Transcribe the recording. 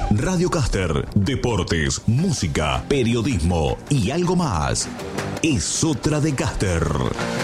Radio Caster, deportes, música, periodismo y algo más. Es otra de Caster.